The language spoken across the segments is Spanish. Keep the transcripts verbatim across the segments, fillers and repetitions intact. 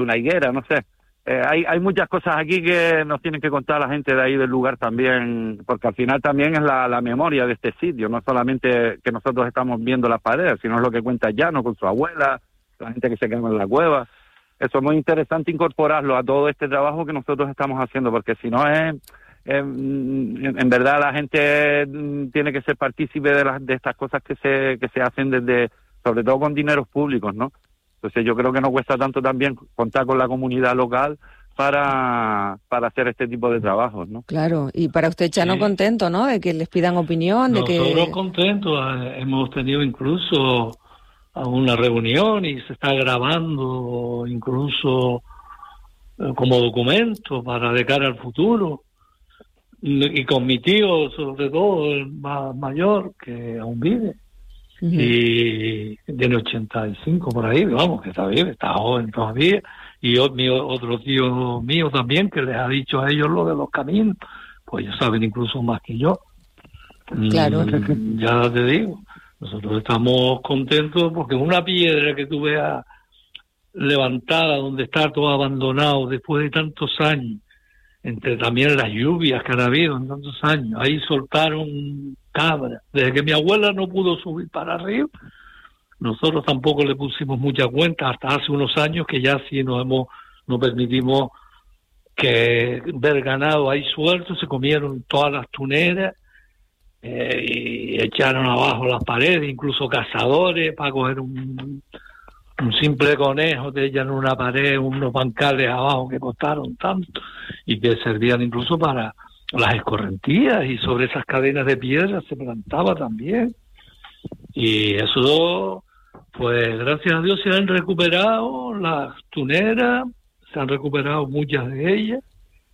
una higuera, no sé. Eh, hay, hay muchas cosas aquí que nos tienen que contar la gente de ahí del lugar también, porque al final también es la, la memoria de este sitio, no solamente que nosotros estamos viendo las paredes, sino es lo que cuenta Llano con su abuela, la gente que se queda en la cueva. Eso es muy interesante incorporarlo a todo este trabajo que nosotros estamos haciendo, porque si no es... Eh, en, en verdad la gente tiene que ser partícipe de las de estas cosas que se que se hacen desde, sobre todo con dineros públicos, ¿no? Entonces yo creo que no cuesta tanto también contar con la comunidad local para para hacer este tipo de trabajos, ¿no? Claro, y para usted, Chano, sí. Contento, ¿no? De que les pidan opinión, de Nosotros que... Nosotros contentos, hemos tenido incluso una reunión y se está grabando incluso como documento para de cara al futuro. Y con mi tío, sobre todo, el más mayor, que aún vive, uh-huh. y tiene ochenta y cinco por ahí, vamos, que está bien, está joven todavía, y yo, mi otro tío mío también, que les ha dicho a ellos lo de los caminos, pues ellos saben incluso más que yo. Claro. Mm, ya te digo, nosotros estamos contentos porque una piedra que tú veas levantada, donde está todo abandonado después de tantos años, entre también las lluvias que han habido en tantos años, ahí soltaron cabras. Desde que mi abuela no pudo subir para arriba, nosotros tampoco le pusimos mucha cuenta, hasta hace unos años que ya sí nos hemos, nos permitimos que ver ganado ahí suelto, se comieron todas las tuneras, eh, y echaron abajo las paredes, incluso cazadores para coger un... un simple conejo, te echan una pared, unos bancales abajo que costaron tanto y que servían incluso para las escorrentías, y sobre esas cadenas de piedra se plantaba también. Y eso, pues gracias a Dios se han recuperado las tuneras, se han recuperado muchas de ellas,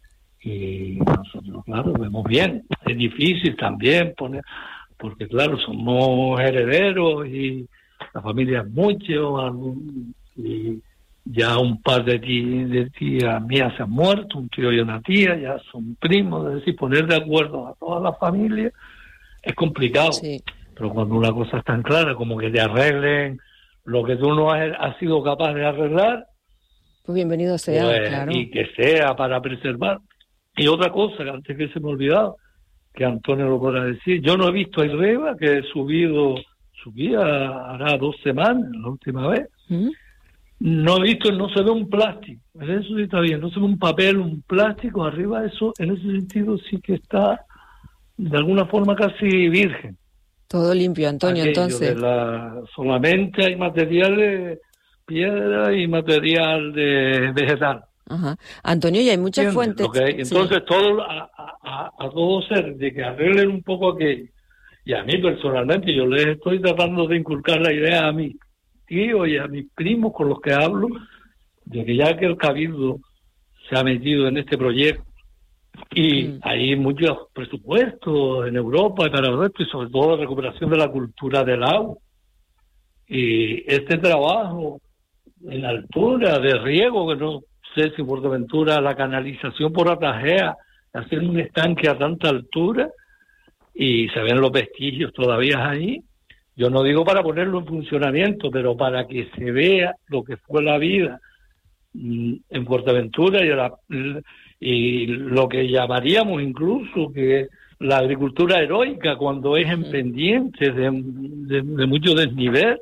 y nosotros, claro, vemos bien. Es difícil también poner, porque claro, somos herederos y la familia es mucho, y ya un par de, tí, de tías mías se han muerto, un tío y una tía, ya son primos, es decir, poner de acuerdo a toda la familia es complicado, sí. Pero cuando una cosa es tan clara como que te arreglen lo que tú no has, has sido capaz de arreglar, pues bienvenido sea, pues, claro. Y que sea para preservar. Y otra cosa, que antes que se me ha olvidado, que Antonio lo podrá decir, yo no he visto a Irreba, que he subido... subía hará dos semanas, la última vez, ¿Mm? no he visto, no se ve un plástico, en eso sí está bien, no se ve un papel, un plástico arriba, eso en ese sentido sí que está de alguna forma casi virgen. Todo limpio, Antonio. Aquello entonces. De la, solamente hay material de piedra y material de vegetal. Ajá. Antonio, y hay muchas fuentes. Okay. Entonces sí. todo a, a, a todo ser de que arreglen un poco aquello. Y a mí personalmente, yo les estoy tratando de inculcar la idea a mis tíos y a mis primos con los que hablo, de que ya que el Cabildo se ha metido en este proyecto, y mm. hay muchos presupuestos en Europa para esto, y sobre todo la recuperación de la cultura del agua, y este trabajo en la altura de riego, que no sé si por Fuerteventura la canalización por Atajea, hacer un estanque a tanta altura, y se ven los vestigios todavía ahí. Yo no digo para ponerlo en funcionamiento, pero para que se vea lo que fue la vida en Fuerteventura y, la, y lo que llamaríamos incluso que la agricultura heroica, cuando es en pendientes de, de, de mucho desnivel,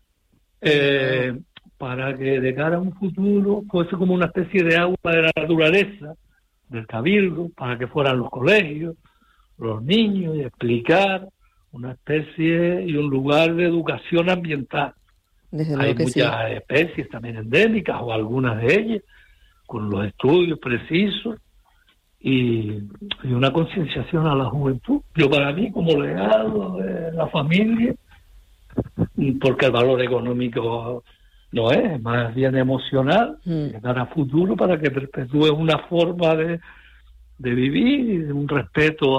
eh, para que de cara a un futuro fuese como una especie de agua de la naturaleza, del Cabildo, para que fueran los colegios, los niños, y explicar una especie y un lugar de educación ambiental. Desde Hay que muchas sí. especies también endémicas, o algunas de ellas, con los estudios precisos, y, y una concienciación a la juventud. Yo, para mí, como legado de la familia, porque el valor económico no es, más bien emocional, mm. de cara a futuro, para que perpetúe una forma de, de vivir y de un respeto a,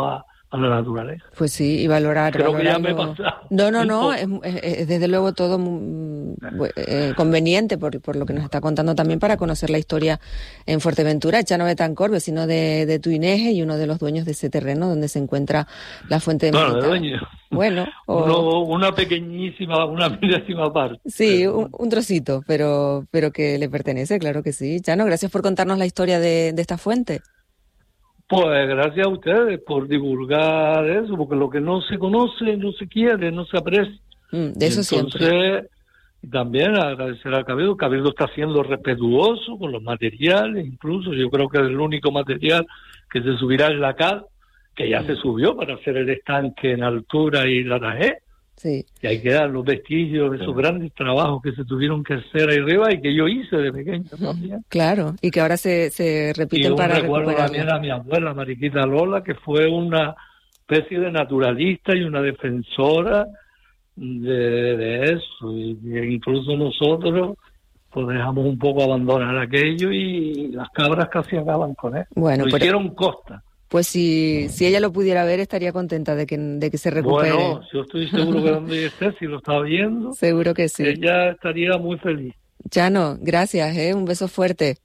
a la naturaleza. Pues sí, y valorar. Creo que ya me he valorarlo. pasado. No, no, no, es, es- es desde luego todo mm, bu- eh, conveniente por, por lo que nos está contando también para conocer la historia en Fuerteventura. Chano Betancor, vecino de, de Tuineje y uno de los dueños de ese terreno donde se encuentra la fuente de Bueno, de Manitaga. dueño. Bueno, o- Uno- una pequeñísima, una milésima parte. sí, un, un trocito, pero, pero que le pertenece, claro que sí. Chano, gracias por contarnos la historia de, de esta fuente. Pues gracias a ustedes por divulgar eso, porque lo que no se conoce, no se quiere, no se aprecia. Mm, de eso Y siempre. entonces, también agradecer al Cabildo. El Cabildo está siendo respetuoso con los materiales, incluso yo creo que es el único material que se subirá en la cal, que ya Mm. se subió para hacer el estanque en altura y la tajé. Sí. Y ahí quedan los vestigios de esos Sí. grandes trabajos que se tuvieron que hacer ahí arriba y que yo hice de pequeño también. Claro, y que ahora se, se Y repiten un para recuerdo también recuperarla. a mi abuela, Mariquita Lola, que fue una especie de naturalista y una defensora de, de eso. Y, y incluso nosotros pues dejamos un poco abandonar aquello y las cabras casi acaban con él. Bueno, Lo pero- hicieron costa. Pues si, si ella lo pudiera ver, estaría contenta de que, de que se recupere. Bueno, yo estoy seguro que donde esté, si lo está viendo, Seguro que sí. ella estaría muy feliz. Chano, gracias, ¿eh? Un beso fuerte.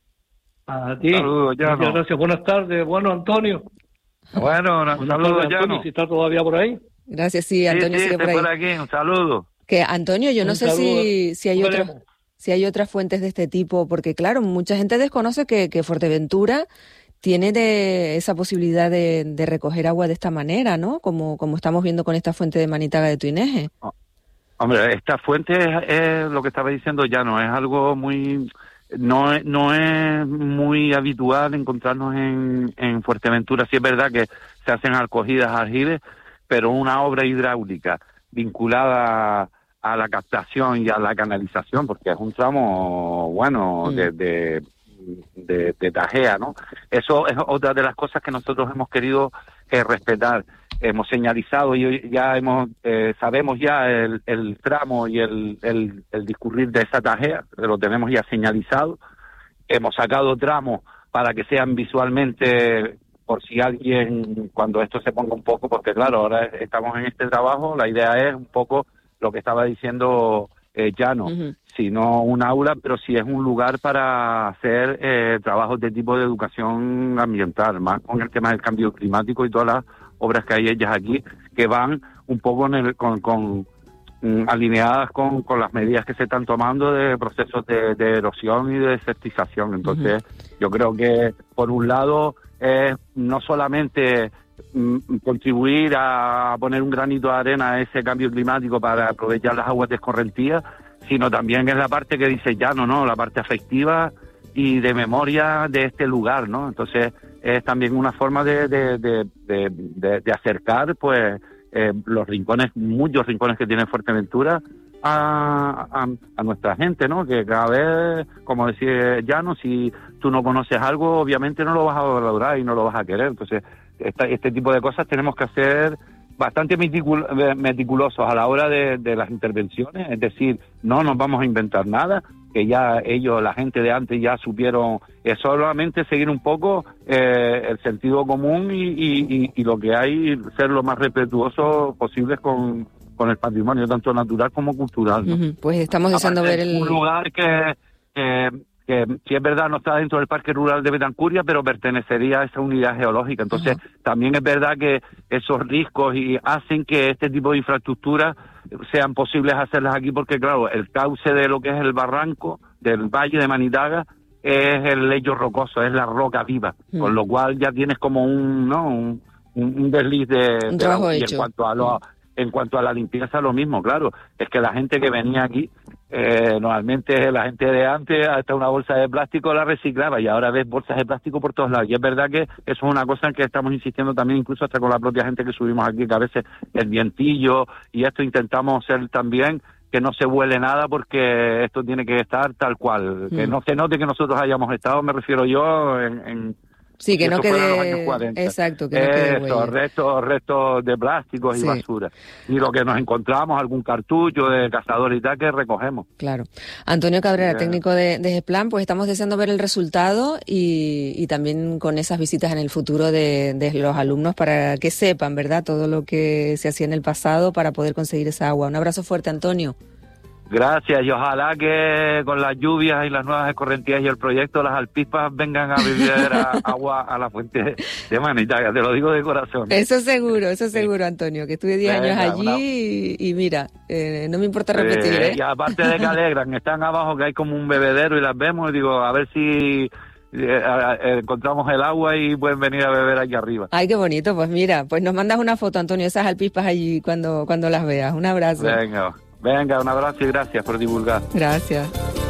A ti. Saludos, Llano. Muchas gracias. Buenas tardes. Bueno, Antonio. Bueno, un Buenas saludo, tardes, Antonio, Llano. si está todavía por ahí. Gracias, sí, Sí, Antonio sí, sigue estoy por por ahí. aquí, un saludo. Que Antonio, yo no Un sé saludo. si, si hay Nos otras, veremos. si hay otras fuentes de este tipo, porque claro, mucha gente desconoce que, que Fuerteventura tiene de esa posibilidad de, de recoger agua de esta manera, ¿no? Como, como estamos viendo con esta fuente de Manitaga de Tuineje. Hombre, esta fuente es, es lo que estaba diciendo ya, no es algo muy, no es, no es muy habitual encontrarnos en, en Fuerteventura. Sí es verdad que se hacen recogidas aljibes, pero una obra hidráulica vinculada a la captación y a la canalización, porque es un tramo, bueno, Mm. de, de, de, de Tajea, ¿no? Eso es otra de las cosas que nosotros hemos querido eh, respetar. Hemos señalizado y hoy ya hemos eh, sabemos ya el, el tramo y el, el, el discurrir de esa tajea, lo tenemos ya señalizado. Hemos sacado tramos para que sean visualmente, por si alguien, cuando esto se ponga un poco, porque claro, ahora estamos en este trabajo, la idea es un poco lo que estaba diciendo eh, Llano, Ujú. si no un aula, pero si es un lugar para hacer eh, trabajos de tipo de educación ambiental, más con el tema del cambio climático y todas las obras que hay ellas aquí, que van un poco en el, con, con mm, alineadas con, con las medidas que se están tomando de procesos de, de erosión y de desertización. Entonces, yo creo que, por un lado, es no solamente mm, contribuir a poner un granito de arena a ese cambio climático para aprovechar las aguas de escorrentía, sino también es la parte que dice Llano, ¿no? La parte afectiva y de memoria de este lugar, ¿no? Entonces, es también una forma de, de, de, de, de, de acercar, pues, eh, los rincones, muchos rincones que tiene Fuerteventura a, a, a nuestra gente, ¿no? Que cada vez, como decía Llano, si tú no conoces algo, obviamente no lo vas a valorar y no lo vas a querer. Entonces, esta, este tipo de cosas tenemos que hacer bastante meticul meticulosos a la hora de, de las intervenciones, es decir, no nos vamos a inventar nada, que ya ellos, la gente de antes ya supieron, es solamente seguir un poco eh, el sentido común y, y, y, y lo que hay, ser lo más respetuosos posibles con, con el patrimonio, tanto natural como cultural, ¿no? Ujú. Pues estamos deseando Aparte, ver el... un lugar que, que, que, si es verdad, no está dentro del Parque Rural de Betancuria, pero pertenecería a esa unidad geológica. Entonces, Ajá. también es verdad que esos riscos y hacen que este tipo de infraestructuras sean posibles hacerlas aquí, porque, claro, el cauce de lo que es el barranco del Valle de Manitaga es el lecho rocoso, es la roca viva, Mm. con lo cual ya tienes como un, ¿no? un, un, un desliz de... Un de trabajo agua. Y hecho. en cuanto a lo, en cuanto a la limpieza, lo mismo, claro. Es que la gente que venía aquí, eh, normalmente la gente de antes, hasta una bolsa de plástico la reciclaba y ahora ves bolsas de plástico por todos lados. Y es verdad que eso es una cosa en que estamos insistiendo también, incluso hasta con la propia gente que subimos aquí, que a veces el vientillo y esto intentamos hacer también, que no se huele nada porque esto tiene que estar tal cual, que Mm. no se note que nosotros hayamos estado, me refiero yo, en, en Sí, que y no eso fue en los quede... años cuarenta. Exacto, que no quede Eso, huella. restos, restos de plásticos Sí. y basura. Y lo que nos encontramos, algún cartucho de cazador y tal, que recogemos. Claro. Antonio Cabrera, Ya. técnico de, de Gesplan, pues estamos deseando ver el resultado y, y también con esas visitas en el futuro de, de los alumnos para que sepan, ¿verdad?, todo lo que se hacía en el pasado para poder conseguir esa agua. Un abrazo fuerte, Antonio. Gracias, y ojalá que con las lluvias y las nuevas escorrentías y el proyecto las alpispas vengan a beber a- agua a la fuente de Manitaga, te lo digo de corazón. Eso seguro, eso seguro, Antonio, que estuve diez Venga, años allí una- y, y mira, eh, no me importa repetir, Eh, ¿eh? y aparte de que alegran, están abajo que hay como un bebedero y las vemos y digo, a ver si eh, a- a- encontramos el agua y pueden venir a beber aquí arriba. Ay, qué bonito, pues mira, pues nos mandas una foto, Antonio, esas alpispas allí cuando, cuando las veas. Un abrazo. Venga, venga, un abrazo y gracias por divulgar. Gracias.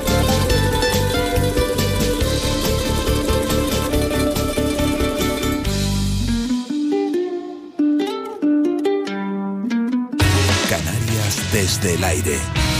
Canarias desde el aire.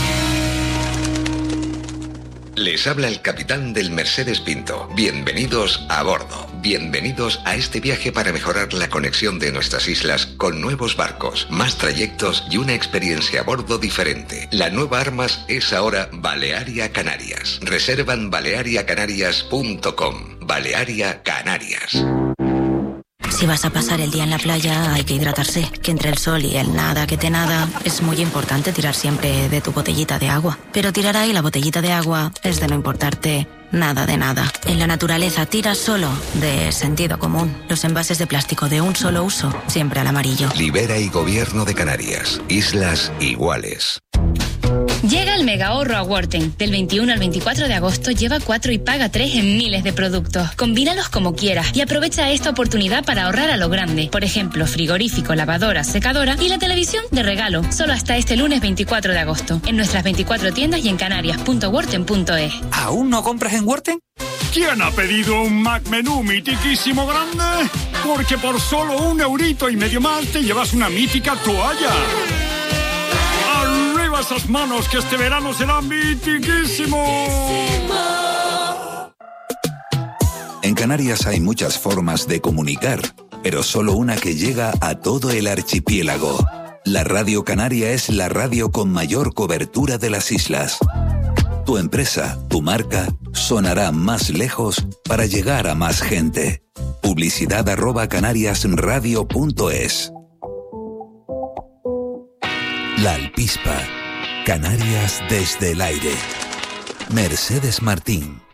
Les habla el capitán del Mercedes Pinto. Bienvenidos a bordo. Bienvenidos a este viaje para mejorar la conexión de nuestras islas con nuevos barcos, más trayectos y una experiencia a bordo diferente. La nueva Armas es ahora Balearia Canarias. Reservan balearia canarias punto com. Balearia Canarias. Si vas a pasar el día en la playa, hay que hidratarse. Que entre el sol y el nada que te nada, es muy importante tirar siempre de tu botellita de agua. Pero tirar ahí la botellita de agua es de no importarte nada de nada. En la naturaleza tira solo de sentido común. Los envases de plástico de un solo uso, siempre al amarillo. Libera y Gobierno de Canarias. Islas iguales. Llega el mega ahorro a Worten. Del veintiuno al veinticuatro de agosto lleva cuatro y paga tres en miles de productos. Combínalos como quieras y aprovecha esta oportunidad para ahorrar a lo grande. Por ejemplo, frigorífico, lavadora, secadora y la televisión de regalo. Solo hasta este lunes veinticuatro de agosto. En nuestras veinticuatro tiendas y en canarias punto worten punto es. ¿Aún no compras en Worten? ¿Quién ha pedido un Mac Menú mitiquísimo grande? Porque por solo un eurito y medio más te llevas una mítica toalla. ¡Arriba esas manos, que este verano será mitiquísimo! En Canarias hay muchas formas de comunicar, pero solo una que llega a todo el archipiélago. La Radio Canaria es la radio con mayor cobertura de las islas. Tu empresa, tu marca, sonará más lejos para llegar a más gente. Publicidad arroba canariasradio punto es. La Alpispa. Canarias desde el aire. Mercedes Martín.